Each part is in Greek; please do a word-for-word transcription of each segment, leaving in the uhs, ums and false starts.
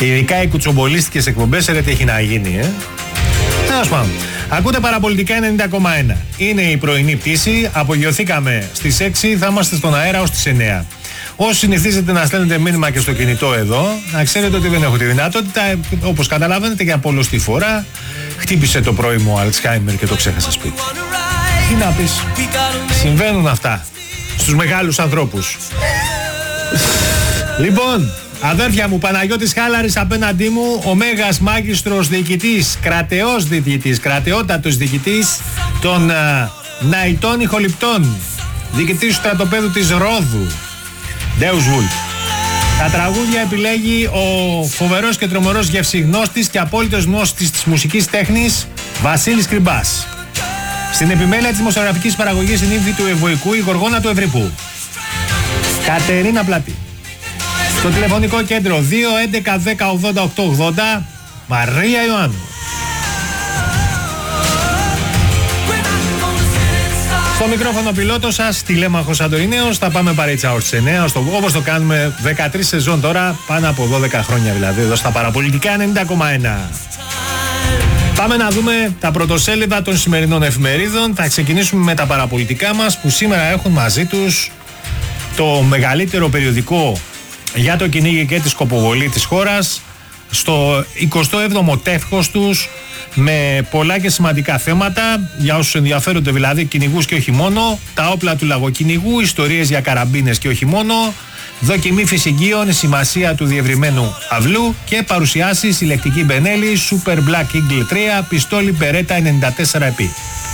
Και ειδικά οι κουτσομπολίστικες εκπομπές, ρε τι έχει να γίνει, ε. Τέλος πάντων. Ακούτε Παραπολιτικά ενενήντα κόμμα ένα. Είναι η πρωινή πτήση. Απογειωθήκαμε στις έξι, θα είμαστε στον αέρα ως τις εννιά. Όσοι συνηθίζετε να στέλνετε μήνυμα και στο κινητό εδώ, να ξέρετε ότι δεν έχω τη δυνατότητα. Όπως καταλαβαίνετε, για πολλωστή φορά χτύπησε το πρωί μου ο Αλτσχάιμερ και το ξέχασα σπίτι. Τι να πεις, συμβαίνουν αυτά στους μεγάλους ανθρώπους. Λοιπόν, αδέρφια μου, Παναγιώτης Χάλαρης απέναντί μου, ο μέγας μάγιστρος διοικητής, κρατεός διοικητής, κρατεότατος διοικητής των uh, Ναϊτών Ηχοληπτών, διοικητής του στρατοπέδου της Ρόδου, Ντέους Βουλ. Τα τραγούδια επιλέγει ο φοβερός και τρομερός γευσιγνώστης και απόλυτος γνώστης της μουσικής τέχνης Βασίλης Κρυμπάς. Στην επιμέλεια της δημοσιογραφικής παραγωγής η νύμφη του Ευωικού, η Γοργόνα του Ευρυπού, Κατερίνα Πλατή. Στο τηλεφωνικό κέντρο δύο έντεκα δέκα ογδόντα οκτώ ογδόντα, Μαρία Ιωάννου. Στο μικρόφωνο πιλότο σας, τηλέμαχος Αντωνίνεος, θα πάμε παρέτσα ως τις εννιά, όπως το κάνουμε δεκατρείς σεζόν τώρα, πάνω από δώδεκα χρόνια δηλαδή, εδώ στα Παραπολιτικά ενενήντα κόμμα ένα. Πάμε να δούμε τα πρωτοσέλιδα των σημερινών εφημερίδων. Θα ξεκινήσουμε με τα παραπολιτικά μας, που σήμερα έχουν μαζί τους το μεγαλύτερο περιοδικό για το κυνήγι και τη σκοποβολή της χώρας, στο εικοστό έβδομο τεύχος τους, με πολλά και σημαντικά θέματα για όσους ενδιαφέρονται, δηλαδή κυνηγούς και όχι μόνο, τα όπλα του λαγοκυνηγού, ιστορίες για καραμπίνες και όχι μόνο, δοκιμή φυσικίων, η σημασία του διευρυμένου αυλού και παρουσιάσεις ηλεκτρική Μπενέλη, Super Black Eagle τρία, πιστόλι Beretta ενενήντα τέσσερα επί.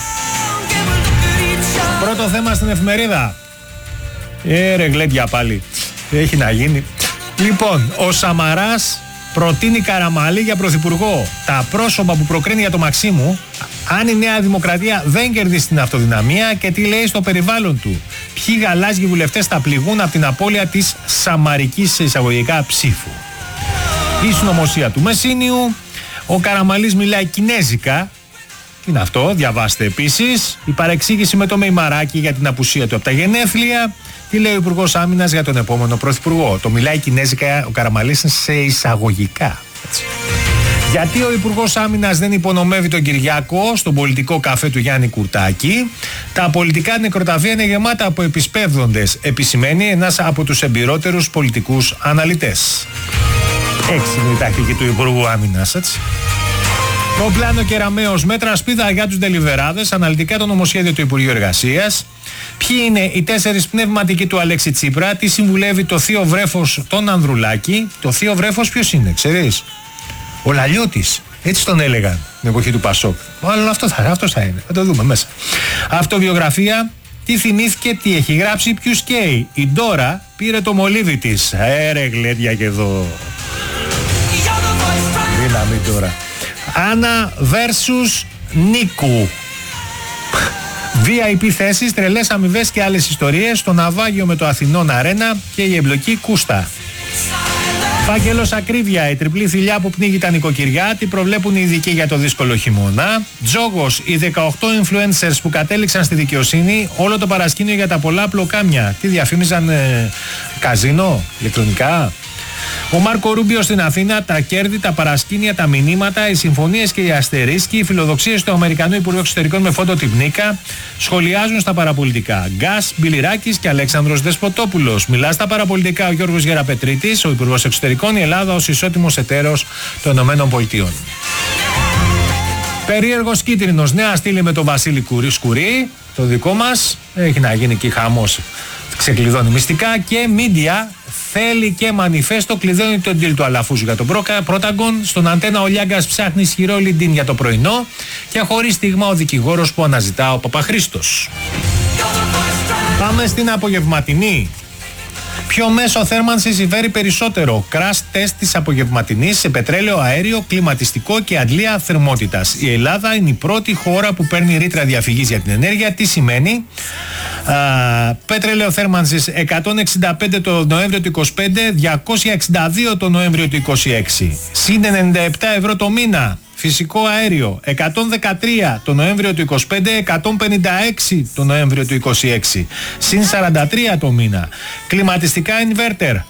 Πρώτο θέμα στην εφημερίδα. Ε, ρε γλέντια πάλι. Έχει να γίνει. Λοιπόν, ο Σαμαράς προτείνει Καραμαλή για πρωθυπουργό. Τα πρόσωπα που προκρίνει για το Μαξίμου, αν η Νέα Δημοκρατία δεν κερδίσει την αυτοδυναμία, και τι λέει στο περιβάλλον του. Ποιοι γαλάζιοι βουλευτές θα πληγούν από την απώλεια της σαμαρικής σε εισαγωγικά ψήφου. Η συνωμοσία του Μεσίνιου. Ο Καραμαλής μιλάει κινέζικα. Τι είναι αυτό, διαβάστε επίσης. Η παρεξήγηση με το Μεϊμαράκι για την απουσία του από τα γενέθλια. Τι λέει ο Υπουργός Άμυνας για τον επόμενο πρωθυπουργό. Το μιλάει κινέζικα ο Καραμαλής σε εισαγωγικά. Έτσι. Γιατί ο Υπουργός Άμυνας δεν υπονομεύει τον Κυριάκο στον πολιτικό καφέ του Γιάννη Κουρτάκη. Τα πολιτικά νεκροταφεία είναι γεμάτα από επισπεύδοντες, επισημαίνει ένας από τους εμπειρότερους πολιτικούς αναλυτές. Έξι είναι η τακτική του Υπουργού Άμυνας, έτσι. Το πλάνο Κεραμέως, μέτρα σπίδα για τους ντελιβεράδες, αναλυτικά το νομοσχέδιο του Υπουργείου Εργασίας. Ποιοι είναι οι τέσσερις πνευματικοί του Αλέξη Τσίπρα, τι συμβουλεύει το θείο βρέφος τον Ανδρουλάκη. Το θείο βρέφος ποιος είναι, ξέρεις? Ο Λαλιώτης, έτσι τον έλεγαν την εποχή του Πασόκ. Αλλά αυτό θα, αυτός θα είναι, θα το δούμε μέσα. Αυτοβιογραφία, τι θυμήθηκε, τι έχει γράψει, ποιους καίει. Η Ντόρα πήρε το μολύβι της. Έρε γλέντια και εδώ. Δύναμη τώρα. Άννα versus Νίκου. βι άι πι θέσεις, τρελές αμοιβές και άλλες ιστορίες, το ναυάγιο με το Αθηνών Αρένα και η εμπλοκή Κούστα. Φάκελος ακρίβεια, η τριπλή θηλιά που πνίγει τα νοικοκυριά, τι προβλέπουν οι ειδικοί για το δύσκολο χειμώνα. Τζόγος, οι δεκαοκτώ influencers που κατέληξαν στη δικαιοσύνη, όλο το παρασκήνιο για τα πολλά πλοκάμια. Τι διαφήμιζαν, ε, καζίνο, ηλεκτρονικά. Ο Μάρκο Ρούμπιο στην Αθήνα, τα κέρδη, τα παρασκήνια, τα μηνύματα, οι συμφωνίες και οι αστερίσκοι, οι φιλοδοξίες του Αμερικανού Υπουργού Εξωτερικών με φόντο Τιμπνίκα σχολιάζουν στα παραπολιτικά. Γκάς, Μπιλιράκης και Αλέξανδρος Δεσποτόπουλος. Μιλά στα παραπολιτικά ο Γιώργος Γεραπετρίτης, ο Υπουργός Εξωτερικών, η Ελλάδα ως ισότιμος εταίρος των ΗΠΑ. Περίεργος κίτρινος, νέα στήλη με τον Βασίλη Σκουρί, το δικό μας, έχει να γίνει και χαμός. Ξεκλειδώνει μυστικά και μίντια. Θέλει και μανιφέστο, κλειδώνει τον deal του Αλαφούζου για τον Πρόταγκον. Στον Αντένα ο Λιάγκας ψάχνει ισχυρό λιντίν για το πρωινό και χωρίς στιγμά ο δικηγόρος που αναζητά ο Παπαχρήστος. Πάμε στην απογευματινή. Ποιο μέσο θέρμανσης συμφέρει περισσότερο? Crash test της απογευματινής σε πετρέλαιο, αέριο, κλιματιστικό και αντλία θερμότητας. Η Ελλάδα είναι η πρώτη χώρα που παίρνει ρήτρα διαφυγής για την ενέργεια. Τι σημαίνει? Α, πετρέλαιο θέρμανσης εκατόν εξήντα πέντε το Νοέμβριο του είκοσι πέντε, διακόσια εξήντα δύο το Νοέμβριο του είκοσι έξι. Συν ενενήντα επτά ευρώ το μήνα. Φυσικό αέριο εκατόν δεκατρία το Νοέμβριο του είκοσι πέντε, εκατόν πενήντα έξι το Νοέμβριο του είκοσι έξι. Συν σαράντα τρία το μήνα. Κλιματιστικά inverter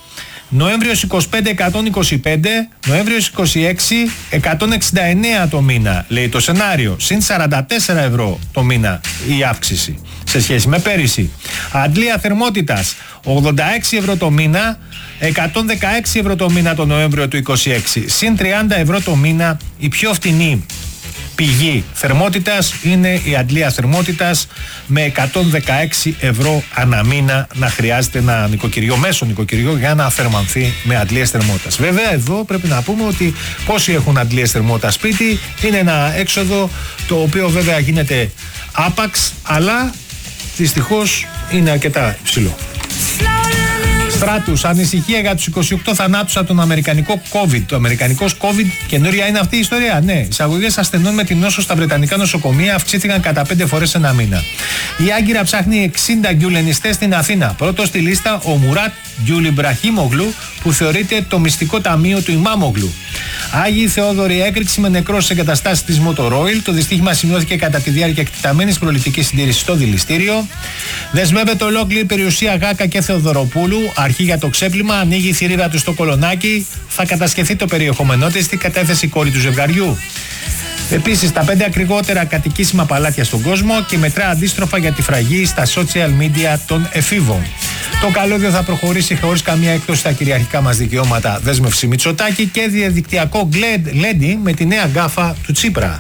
Νοέμβριος είκοσι πέντε εκατόν είκοσι πέντε, Νοέμβριος είκοσι έξι εκατόν εξήντα εννέα το μήνα, λέει το σενάριο. Συν σαράντα τέσσερα ευρώ το μήνα η αύξηση σε σχέση με πέρυσι. Αντλία θερμότητας ογδόντα έξι ευρώ το μήνα, εκατόν δεκαέξι ευρώ το μήνα το Νοέμβριο του είκοσι έξι. Συν τριάντα ευρώ το μήνα η πιο φτηνή πηγή θερμότητας είναι η αντλία θερμότητας με εκατόν δεκαέξι ευρώ ανά μήνα να χρειάζεται ένα νοικοκυριό, μέσο νοικοκυριό για να θερμανθεί με αντλίες θερμότητας. Βέβαια εδώ πρέπει να πούμε ότι πόσοι έχουν αντλίες θερμότητας σπίτι είναι ένα έξοδο το οποίο βέβαια γίνεται άπαξ, αλλά δυστυχώς είναι αρκετά υψηλό. Στράτους, ανησυχία για τους είκοσι οκτώ θανάτους από τον αμερικανικό COVID. Το αμερικανικός COVID, καινούρια είναι αυτή η ιστορία. Ναι, εισαγωγές ασθενών με την νόσο στα βρετανικά νοσοκομεία αυξήθηκαν κατά πέντε φορές ένα μήνα. Η Άγκυρα ψάχνει εξήντα γκιουλενιστές στην Αθήνα. Πρώτο στη λίστα ο Μουράτ Γκιουλιμπραχίμογλου, που θεωρείται το μυστικό ταμείο του Ιμάμογλου. Άγιοι Θεόδωρη, έκρηξη με νεκρό στις εγκαταστάσεις της Μοτορόιλ. Το δυστύχημα σημειώθηκε κατά τη διάρκεια εκτεταμένης προληπτικής συντήρησης στο δηληστήριο. Δεσμεύεται ολόκληρη περιουσία Γάκα και Θεοδωροπούλου. Αρχή για το ξέπλυμα, ανοίγει η θηρίδα του στο Κολονάκι. Θα κατασκευθεί το περιεχόμενό της στην κατέθεση κόρη του ζευγαριού. Επίσης, τα πέντε ακριβότερα κατοικήσιμα παλάτια στον κόσμο και μετρά αντίστροφα για τη φραγή στα social media των εφήβων. Το καλώδιο θα προχωρήσει χωρίς καμία έκπτωση στα κυριαρχικά μας δικαιώματα, δέσμευση Μητσοτάκη και διαδικτυακό γλέντι με τη νέα γκάφα του Τσίπρα.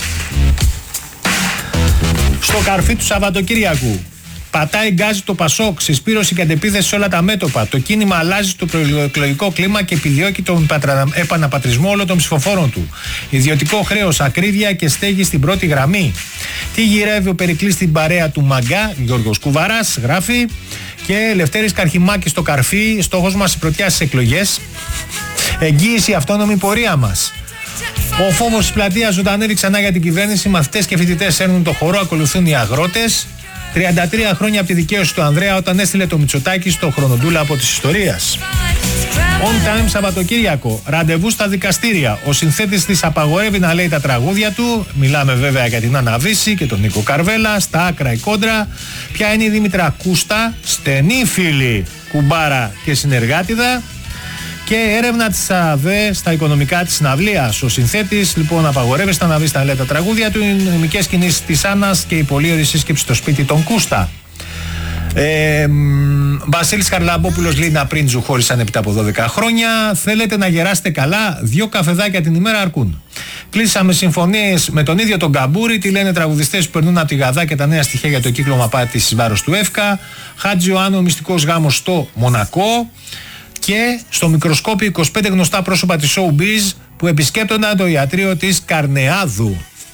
Στο καρφί του Σαββατοκύριακου. Πατάει γκάζι το Πασόκ, συσπήρωση και αντεπίθεση σε όλα τα μέτωπα. Το κίνημα αλλάζει στο προεκλογικό κλίμα και επιδιώκει τον επαναπατρισμό όλων των ψηφοφόρων του. Ιδιωτικό χρέος, ακρίβεια και στέγη στην πρώτη γραμμή. Τι γυρεύει ο Περικλής στην παρέα του Μαγκά, Γιώργος Κουβαράς, γράφει. Και Λευτέρης Καρχημάκης στο καρφί, στόχος μας η πρωτιά στις εκλογές. Εγγύηση αυτόνομη πορεία μας. Ο φόβος της πλατείας ζωντανεύει ξανά για την κυβέρνηση. Μαθητές και φοιτητές έρνουν το χορό, ακολουθούν οι αγρότες. τριάντα τρία χρόνια από τη δικαίωση του Ανδρέα όταν έστειλε το Μητσοτάκη στο χρονοτούλα από της ιστορίας. On time Σαββατοκύριακο. Ραντεβού στα δικαστήρια. Ο συνθέτης της απαγορεύει να λέει τα τραγούδια του. Μιλάμε βέβαια για την Άννα Βύση και τον Νίκο Καρβέλα. Στα άκρα η κόντρα. Ποια είναι η Δήμητρα Κούστα, στενή φίλη, κουμπάρα και συνεργάτιδα. Και έρευνα της ΑΔΕ στα οικονομικά της συναυλίας. Ο συνθέτης λοιπόν απαγορεύει στα να να λέει τα τραγούδια του, οι νομικές κινήσεις της Άννας και η πολύωρη σύσκεψη στο σπίτι των Κούστα. Ε, Βασίλης Χαρλαμπόπουλος λέει να Πρίντζου χώρισαν έπειτα από δώδεκα χρόνια. Θέλετε να γεράσετε καλά, δύο καφεδάκια την ημέρα αρκούν. Κλείσαμε συμφωνίες με τον ίδιο τον Καμπούρη. Τι λένε τραγουδιστές που περνούν από τη Γαδά και τα νέα στοιχεία για το κύκλωμα πάτης εις βάρος του ΕΦΚΑ. Χάτζη Ιωάννου, μυστικός γάμος στο Μονακό. Και στο μικροσκόπιο είκοσι πέντε γνωστά πρόσωπα της showbiz που επισκέπτονταν το ιατρείο της Καρνεάδου.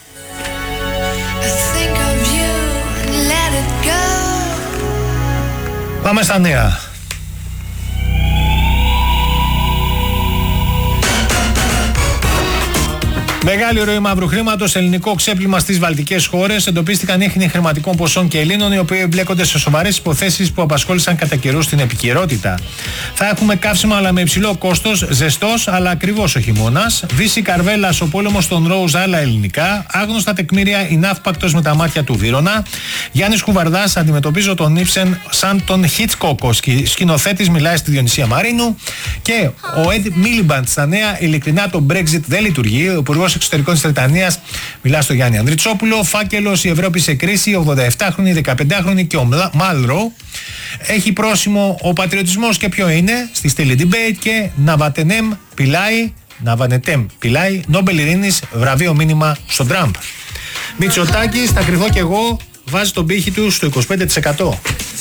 Πάμε στα νέα. Μεγάλη ροή μαύρου χρήματος, ελληνικό ξέπλυμα στις βαλτικές χώρες. Εντοπίστηκαν ίχνη χρηματικών ποσών και Ελλήνων, οι οποίοι εμπλέκονται σε σοβαρές υποθέσεις που απασχόλησαν κατά καιρούς την επικαιρότητα. Θα έχουμε καύσιμα αλλά με υψηλό κόστος, ζεστός αλλά ακριβώς ο χειμώνας. Βύση Καρβέλας, ο πόλεμος των Ρόουζ, άλλα ελληνικά. Άγνωστα τεκμήρια, η ναύπακτος με τα μάτια του Βύρωνα. Γιάννης Κουβαρδάς, αντιμετωπίζω τον Ήψεν σαν τον Χίτσκοκ. Ο σκηνοθέτης μιλάει στη Διονυσία Μαρίνου. Και ο Εντ Μίλιμπαντ στα νέα, ειλικρινά το Brexit δεν λειτουργεί. Ο Υπουργός Εξωτερικών της Βρετανίας μιλά στο Γιάννη Ανδριτσόπουλο. Φάκελος, η Ευρώπη σε κρίση, ογδόντα επτάχρονη, δεκαπεντάχρονη και ο Μάλρο. Έχει πρόσημο ο πατριωτισμός και ποιο είναι στη στήλη debate και Ναβατενέμ Πιλάι, Ναβανετέμ Πιλάι, Νόμπελ Ειρήνης, βραβείο μήνυμα στον Τραμπ. Μητσοτάκης, θα κρυβώ κι εγώ, βάζει τον πύχη του στο είκοσι πέντε τοις εκατό.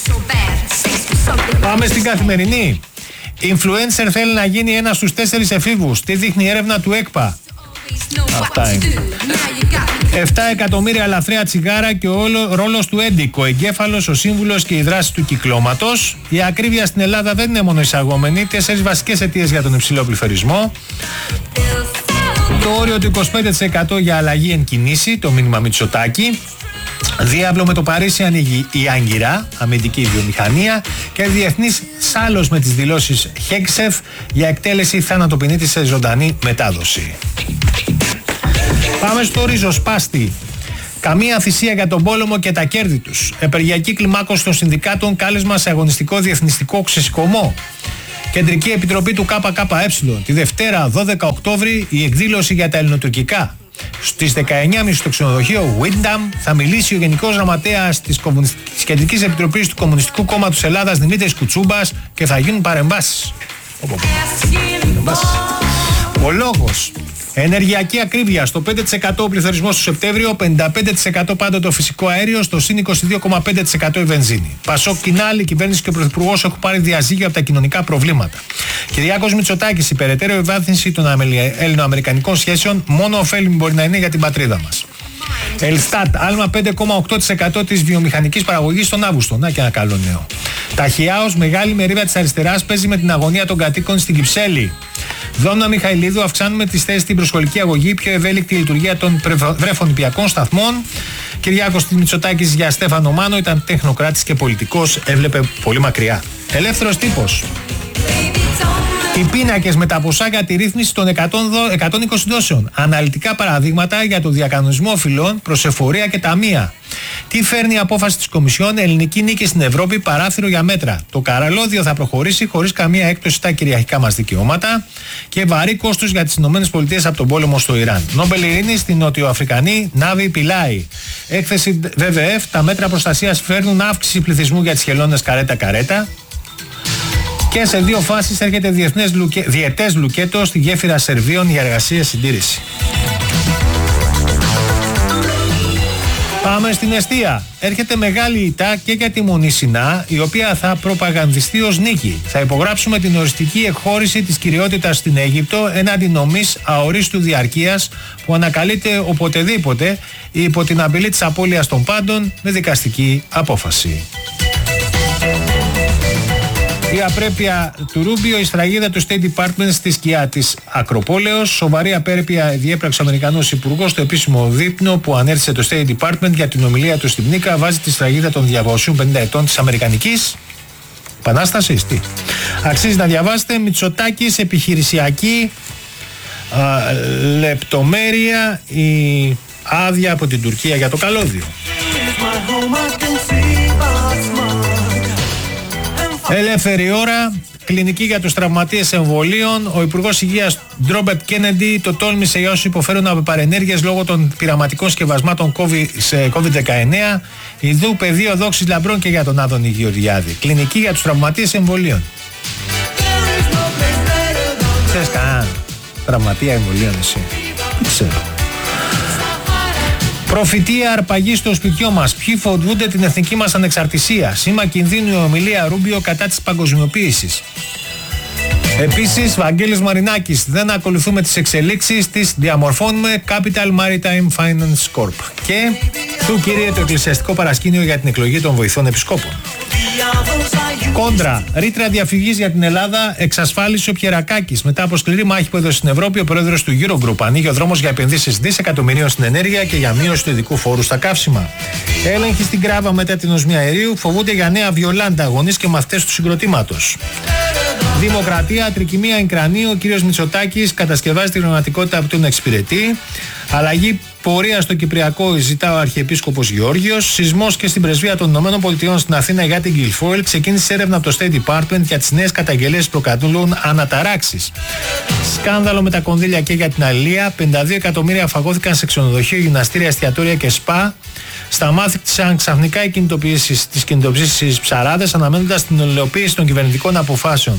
Πάμε στην Καθημερινή. Influencer θέλει να γίνει ένας στους τέσσερις εφήβους. Τι δείχνει η έρευνα του ΕΚΠΑ. Αυτά είναι. επτά εκατομμύρια λαθρέα τσιγάρα και ο ρόλος του Έντικ, ο εγκέφαλος, ο σύμβουλος και η δράση του κυκλώματος. Η ακρίβεια στην Ελλάδα δεν είναι μόνο εισαγόμενη. Τέσσερις βασικές αιτίες για τον υψηλό πληθωρισμό. Το όριο του είκοσι πέντε τοις εκατό για αλλαγή εν κινήσει, το μήνυμα Μητσοτάκη. Διάβλο με το Παρίσι ανοίγει η Άγκυρα, αμυντική βιομηχανία. Και διεθνής σάλος με τις δηλώσεις Χέξεφ για εκτέλεση θανατοποινήτη σε ζωντανή μετάδοση. Πάμε στο ριζοσπάστη. Καμία θυσία για τον πόλεμο και τα κέρδη τους. Επεργειακή κλιμάκωση των συνδικάτων, κάλεσμα σε αγωνιστικό διεθνιστικό ξεσηκωμό. Κεντρική Επιτροπή του ΚΚΕ. Τη Δευτέρα δώδεκα Οκτώβρη η εκδήλωση για τα ελληνοτουρκικά. Στις δεκαεννιά και τριάντα στο ξενοδοχείο Windham θα μιλήσει ο Γενικός Γραμματέας της Κεντρικής Επιτροπής του Κομμουνιστικού Κόμματος Ελλάδας Δημήτρης Κουτσούμπας και θα γίνουν παρεμβάσεις. Ο λόγος. Ενεργειακή ακρίβεια στο πέντε τοις εκατό ο πληθωρισμός το Σεπτέμβριο, πενήντα πέντε τοις εκατό πάντοτε το φυσικό αέριο, στο συν είκοσι δύο κόμμα πέντε τοις εκατό η βενζίνη. Πασόκ Κινάλη, η κυβέρνηση και ο Πρωθυπουργός έχουν πάρει διαζύγιο από τα κοινωνικά προβλήματα. Κυριάκος Μητσοτάκης, η περαιτέρω ευάθυνση των ελληνοαμερικανικών σχέσεων μόνο ωφέλιμη μπορεί να είναι για την πατρίδα μας. Ελστάτ, άλμα πέντε κόμμα οκτώ τοις εκατό της βιομηχανικής παραγωγής τον Αύγουστο. Να και ένα καλό νέο. Ταχιάος, μεγάλη μερίδα της αριστεράς παίζει με την αγωνία των κατοίκων στην Κυψέλη. Δόμνα Μιχαηλίδου, αυξάνουμε τις θέσεις στην προσχολική αγωγή, πιο ευέλικτη λειτουργία των βρεφονιπιακών σταθμών. Κυριάκος Μητσοτάκης για Στέφανο Μάνο, ήταν τεχνοκράτης και πολιτικός, έβλεπε πολύ μακριά. Ελεύθερος τύπος. Οι πίνακες με τα ποσά για τη ρύθμιση των εκατόν είκοσι δόσεων. Αναλυτικά παραδείγματα για το διακανονισμό φυλών, προσεφορία και ταμεία. Τι φέρνει η απόφαση της Κομισιόν, ελληνική νίκη στην Ευρώπη, παράθυρο για μέτρα. Το καραλόδιο θα προχωρήσει χωρίς καμία έκπτωση στα κυριαρχικά μας δικαιώματα και βαρύ κόστος για τις ΗΠΑ από τον πόλεμο στο Ιράν. Νόμπελ Ειρήνης στην Νοτιοαφρικανή Νάβη Πιλάι. Έκθεση βι βι εφ, τα μέτρα προστασίας φέρνουν αύξηση πληθυσμού για τις χελώνες καρέτα-καρέτα. Και σε δύο φάσεις έρχεται διεθνές λουκε... διετές λουκέτο στη γέφυρα Σερβίων για εργασία συντήρηση. Πάμε στην εστία. Έρχεται μεγάλη ηττά και για τη Μονή Σινά, η οποία θα προπαγανδιστεί ως νίκη. Θα υπογράψουμε την οριστική εκχώρηση της κυριότητας στην Αίγυπτο έναντι νομής αορίστου διαρκείας που ανακαλείται οποτεδήποτε υπό την απειλή της απώλειας των πάντων με δικαστική απόφαση. Η απρέπεια του Ρούμπιο, η σφραγίδα του State Department στη σκιά της Ακροπόλεως. Σοβαρή απέρπεια διέπραξε ο Αμερικανός Υπουργός στο επίσημο δείπνο που ανέρθησε το State Department για την ομιλία του στην Νίκα. Βάζει τη σφραγίδα των διακοσίων πενήντα ετών της Αμερικανικής Επανάστασης. Τι. Αξίζει να διαβάσετε. Μητσοτάκης, επιχειρησιακή α, λεπτομέρεια, η άδεια από την Τουρκία για το καλώδιο. Ελεύθερη ώρα, κλινική για τους τραυματίες εμβολίων. Ο Υπουργός Υγείας Ντρόμπερτ Κέννεντι το τόλμησε για όσους υποφέρουν από παρενέργειες λόγω των πειραματικών σκευασμάτων κόβιντ δεκαεννέα. Ιδού πεδίο δόξης λαμπρών και για τον Άδωνη Γεωργιάδη. Κλινική για τους τραυματίες εμβολίων. Ξέρεις κανέναν τραυματία εμβολίων εσύ? Δεν ξέρω. Προφητεία αρπαγή στο σπιτιό μας. Ποιοι φοβούνται την εθνική μας ανεξαρτησία. Σήμα κινδύνου η ομιλία Ρούμπιο κατά της παγκοσμιοποίησης. Επίσης, Βαγγέλης Μαρινάκης. Δεν ακολουθούμε τις εξελίξεις, τις διαμορφώνουμε. Capital Maritime Finance Corp. Και του κύριε το εκκλησιαστικό παρασκήνιο για την εκλογή των βοηθών επισκόπων. Κόντρα. Ρήτρα διαφυγής για την Ελλάδα εξασφάλισε ο Πιερακάκης. Μετά από σκληρή μάχη που έδωσε στην Ευρώπη, ο πρόεδρος του Eurogroup ανοίγει ο δρόμος για επενδύσεις δισεκατομμυρίων στην ενέργεια και για μείωση του ειδικού φόρου στα καύσιμα. Έλεγχοι στην Κράβα μετά την οσμία αερίου φοβούνται για νέα βιολάντα, γονείς και μαθητές του συγκροτήματος. Δημοκρατία, τρικυμία Ινκρανίου, ο κύριος Μητσοτάκης κατασκευάζει τη γνωματικότητα που τον εξυπηρετεί. Αλλαγή πορεία στο Κυπριακό ζητά ο Αρχιεπίσκοπος Γεώργιος. Σεισμός και στην πρεσβεία των ΗΠΑ στην Αθήνα για την Guilfoyle. Ξεκίνησε έρευνα από το State Department για τις νέες καταγγελίες που προκαλούν αναταράξεις. Σκάνδαλο με τα κονδύλια και για την αλληλεία. πενήντα δύο εκατομμύρια φαγώθηκαν σε ξενοδοχείο, γυμναστήρια, εστιατόρια και σπα. Σταμάθηκαν ξαφνικά οι κινητοποιήσεις της κινητοποίησης ψαράδες, αναμένοντας την υλοποίηση των κυβερνητικών αποφάσεων.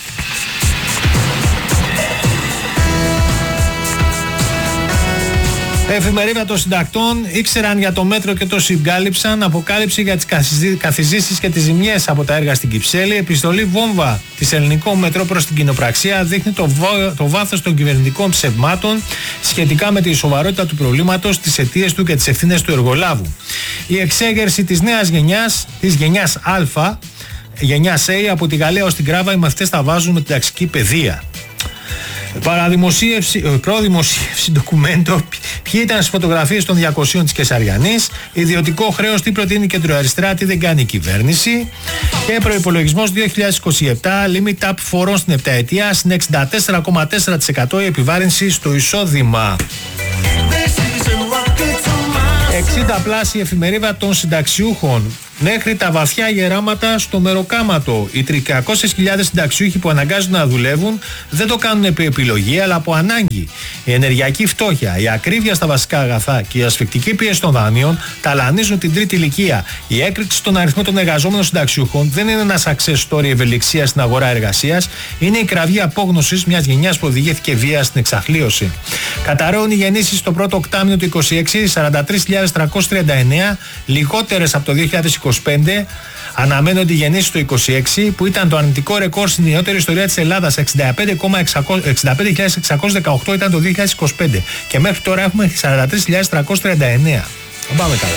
Εφημερίδα των συντακτών, ήξεραν για το μέτρο και το συγκάλυψαν. Αποκάλυψη για τις καθιζήσεις και τις ζημιές από τα έργα στην Κυψέλη. Επιστολή βόμβα της ελληνικών μετρό προς την κοινοπραξία δείχνει το, βό, το βάθος των κυβερνητικών ψευμάτων σχετικά με τη σοβαρότητα του προβλήματος, τις αιτίες του και τις ευθύνες του εργολάβου. Η εξέγερση της νέας γενιάς, της γενιάς Α, γενιάς A, από τη Γαλλία ως την Κράβα, οι μαθητές τα βάζουν με την ταξική παιδεία. Παραδημοσίευση, προδημοσίευση ντοκουμέντο. Ποιοι ήταν στις φωτογραφίες των διακοσίων της Κεσαριανής. Ιδιωτικό χρέος, τι προτείνει η κεντροαριστερά, τι δεν κάνει η κυβέρνηση. Και προϋπολογισμός δύο χιλιάδες είκοσι επτά, limit up φορών στην επταετία, στην εξήντα τέσσερα κόμμα τέσσερα τοις εκατό η επιβάρυνση στο εισόδημα. εξήντα πλάσια εφημερίδα των συνταξιούχων. Μέχρι τα βαθιά γεράματα στο μεροκάματο. Οι τριακόσιες χιλιάδες συνταξιούχοι που αναγκάζονται να δουλεύουν δεν το κάνουν επί επιλογή αλλά από ανάγκη. Η ενεργειακή φτώχεια, η ακρίβεια στα βασικά αγαθά και η ασφικτική πίεση των δανείων ταλανίζουν την τρίτη ηλικία. Η έκρηξη στον αριθμό των εργαζόμενων συνταξιούχων δεν είναι ένα success story ευελιξία στην αγορά εργασίας, είναι η κραυγή απόγνωσης μιας γενιάς που οδηγήθηκε βία στην εξαθλίωση. Καταραίουν οι γεννήσεις στο πρώτο οκτάμηνο του είκοσι έξι, σαράντα τρεις χιλιάδες τριακόσιες τριάντα εννέα, λιγότερες από το δύο χιλιάδες είκοσι πέντε. Αναμένονται οι γεννήσεις το είκοσι έξι, που ήταν το αρνητικό ρεκόρ στην νεότερη ιστορία της Ελλάδας. εξήντα πέντε χιλιάδες εξακόσιες δεκαοκτώ ήταν το δύο χιλιάδες είκοσι πέντε και μέχρι τώρα έχουμε σαράντα τρεις χιλιάδες τριακόσιες τριάντα εννέα. Πάμε καλά.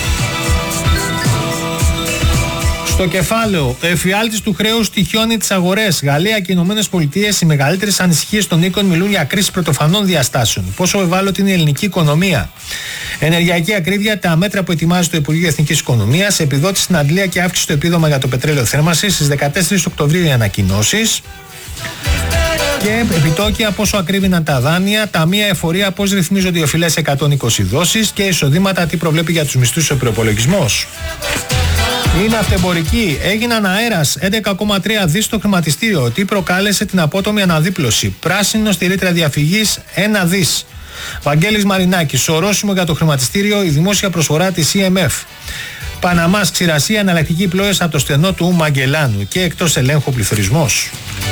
Στο κεφάλαιο, εφιάλτης του χρέους τυχιώνει τις αγορές. Γαλλία και Ηνωμένες Πολιτείες, οι μεγαλύτερες ανησυχίες των οίκων, μιλούν για κρίση πρωτοφανών διαστάσεων. Πόσο ευάλωτη είναι η ελληνική οικονομία. Ενεργειακή ακρίβεια, τα μέτρα που ετοιμάζει το Υπουργείο Εθνικής Οικονομίας, επιδότηση στην Αντλία και αύξηση στο επίδομα για το πετρέλαιο θέρμανσης. Στις δεκατέσσερις Οκτωβρίου οι ανακοινώσεις. Και επιτόκια, πόσο ακρίβηναν τα δάνεια, ταμεία εφορία, πώς ρυθμίζονται οι οφειλές εκατόν είκοσι δόσεις και εισοδήματα, τι προβλέπει για τους μισθούς ο προϋπολογισμός. Είναι αυτεμπορική. Έγιναν αέρας έντεκα κόμμα τρία δισεκατομμύρια στο χρηματιστήριο. Τι προκάλεσε την απότομη αναδίπλωση. Πράσινο στη ρήτρα διαφυγής ένα δις. Βαγγέλης Μαρινάκης. Ορόσημο για το χρηματιστήριο η δημόσια προσφορά της σι εμ εφ. Παναμάς ξηρασία, εναλλακτική πλώες από το στενό του Μαγκελάνου και εκτός ελέγχου πληθωρισμός.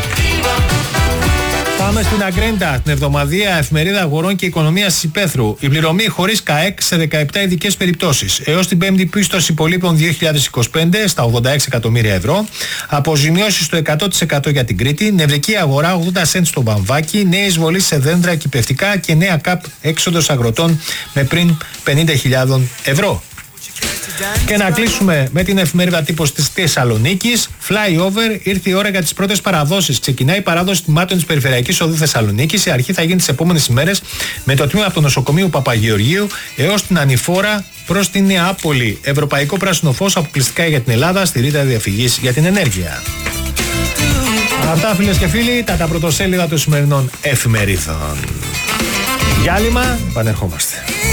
Πάμε στην Αγκρέντα, την εβδομαδιαία εφημερίδα αγορών και οικονομίας της Υπέθρου. Η πληρωμή χωρίς ΚΑΕΚ σε δεκαεπτά ειδικές περιπτώσεις. Έως την πέμπτη πίστοση υπολείπων δύο χιλιάδες είκοσι πέντε στα ογδόντα έξι εκατομμύρια ευρώ. Αποζημιώσεις στο εκατό τοις εκατό για την Κρήτη. Νευρική αγορά ογδόντα σέντ στο Βαμβάκι. Νέα εισβολή σε δέντρα κυπευτικά και νέα ΚΑΠ έξοδος αγροτών με πριν πενήντα χιλιάδες ευρώ. Και να κλείσουμε με την εφημερίδα τύπος της Θεσσαλονίκης. Flyover, ήρθε η ώρα για τις πρώτες παραδόσεις. Ξεκινάει η παράδοση τμήματων της Περιφερειακής Οδού Θεσσαλονίκης. Η αρχή θα γίνει τις επόμενες ημέρες με το τμήμα από το νοσοκομείο Παπαγεωργίου έως την ανηφόρα προς την Νεάπολη. Ευρωπαϊκό πράσινο φως αποκλειστικά για την Ελλάδα στη ρήτρα διαφυγής για την ενέργεια. Αυτά, φίλες και φίλοι, τα, τα πρωτοσέλιδα των σημερινών εφημερίδων. Διάλειμμα, επανερχόμαστε.